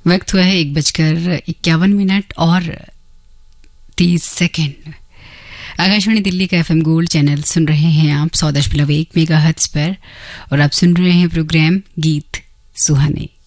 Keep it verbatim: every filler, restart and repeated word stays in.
वक्त हुआ है एक बजकर इक्यावन मिनट और तीस सेकेंड। आकाशवाणी दिल्ली का एफएम गोल्ड चैनल सुन रहे हैं आप सौ दशमलव एक मेगाहर्ट्ज पर और आप सुन रहे हैं प्रोग्राम गीत सुहाने।